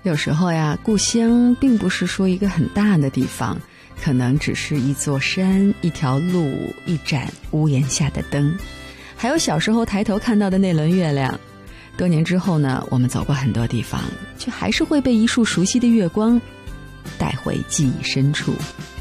有时候呀，故乡并不是说一个很大的地方，可能只是一座山、一条路、一盏屋檐下的灯，还有小时候抬头看到的那轮月亮。多年之后呢，我们走过很多地方，却还是会被一束熟悉的月光带回记忆深处。